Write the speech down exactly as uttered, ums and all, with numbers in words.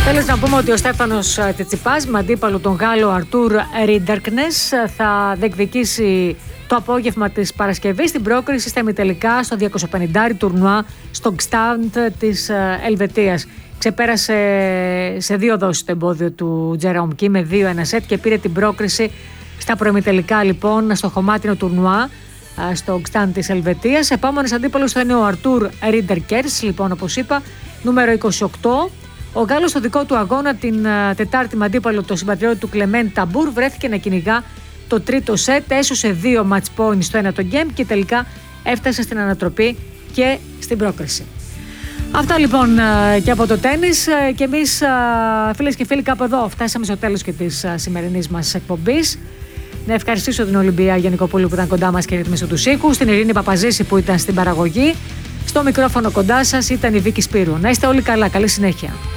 Τέλος, να πούμε ότι ο Στέφανος Τσιτσιπάς με αντίπαλο τον Γάλλο Αρτούρ Ρίνταρκνες θα διεκδικήσει το απόγευμα της Παρασκευής την πρόκριση στα ημιτελικά στο διακόσια πενήντα τουρνουά στο Γκστάντ της Ελβετίας. Ξεπέρασε σε δύο δόσεις το εμπόδιο του Τζέρομ Κι με δύο ένα σετ και πήρε την πρόκριση στα προημιτελικά λοιπόν στο χωμάτινο τουρνουά στο Γκστάντ της Ελβετίας. Επόμενος αντίπαλος θα είναι ο Αρτούρ Ρίνταρκνες, λοιπόν, όπως είπα, νούμερο είκοσι οκτώ. Ο Γάλλος στο δικό του αγώνα την uh, Τετάρτη με αντίπαλο το συμπατριώτη του Κλεμέν Ταμπούρ βρέθηκε να κυνηγά το τρίτο σετ, έσωσε δύο match points στο ένατο γκέμ και τελικά έφτασε στην ανατροπή και στην πρόκριση. Αυτά λοιπόν uh, και από το τένις uh, και εμείς uh, φίλες και φίλοι κάπου εδώ φτάσαμε στο τέλος και της uh, σημερινής μας εκπομπής. Να ευχαριστήσω την Ολυμπία Γιαννικοπούλου που ήταν κοντά μας και ρυθμίσε τους ήχους, την Ειρήνη Παπαζήση που ήταν στην παραγωγή. Στο μικρόφωνο κοντά σας ήταν η Βίκη Σπύρου. Να είστε όλοι καλά, καλή συνέχεια.